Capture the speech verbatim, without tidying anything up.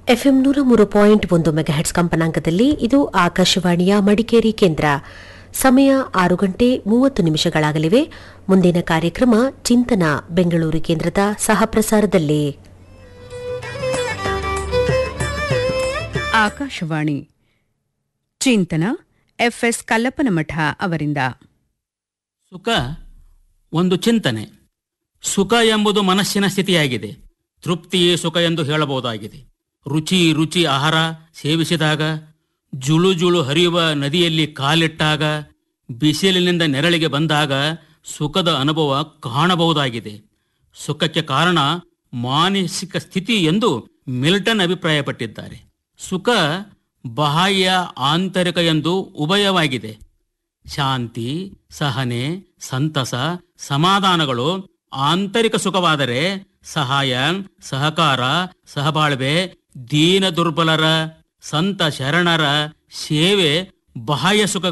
FM ನೂರ ಮೂರು point ಒಂದು ಮೆಗಾಹೆಟ್ಸ್ ಕಂಪನಾಂಕದಲ್ಲಿ ಇದು ಆಕಾಶವಾಣಿಯ ಮಡಿಕೇರಿ ಕೇಂದ್ರ. ಸಮಯ ಆರು ಗಂಟೆ ಮೂವತ್ತು ನಿಮಿಷಗಳಾಗಲಿವೆ. ಮುಂದಿನ ಕಾರ್ಯಕ್ರಮ ಚಿಂತನ ಬೆಂಗಳೂರು ಕೇಂದ್ರದ ಸಹಪ್ರಸಾರದಲ್ಲಿ. ಆಕಾಶವಾಣಿ ಚಿಂತನ ಎಫ್ಎಸ್ ಕಲ್ಲಪ್ಪನಮಠ ಅವರಿಂದ. ಸುಖ ಒಂದು ಚಿಂತನೆ. ಸುಖ ಎಂಬುದು ಮನಸ್ಸಿನ ಸ್ಥಿತಿಯಾಗಿದೆ. ತೃಪ್ತಿಯೇ ಸುಖ ಎಂದು ಹೇಳಬಹುದಾಗಿದೆ. ರುಚಿ ರುಚಿ ಆಹಾರ ಸೇವಿಸಿದಾಗ, ಜುಳು ಜುಳು ಹರಿಯುವ ನದಿಯಲ್ಲಿ ಕಾಲಿಟ್ಟಾಗ, ಬಿಸಿಲಿನಿಂದ ನೆರಳಿಗೆ ಬಂದಾಗ ಸುಖದ ಅನುಭವ ಕಾಣಬಹುದಾಗಿದೆ. ಸುಖಕ್ಕೆ ಕಾರಣ ಮಾನಸಿಕ ಸ್ಥಿತಿ ಎಂದು ಮಿಲ್ಟನ್ ಅಭಿಪ್ರಾಯಪಟ್ಟಿದ್ದಾರೆ. ಸುಖ ಬಾಹ್ಯ ಆಂತರಿಕ ಎಂದು ಉಭಯವಾಗಿದೆ. ಶಾಂತಿ, ಸಹನೆ, ಸಂತಸ, ಸಮಾಧಾನಗಳು ಆಂತರಿಕ ಸುಖವಾದರೆ, ಸಹಾಯ, ಸಹಕಾರ, ಸಹಬಾಳ್ವೆ, ದೀನ ದುರ್ಬಲರ, ಸಂತ ಶರಣರ ಸೇವೆ ಬಾಹ್ಯ ಸುಖ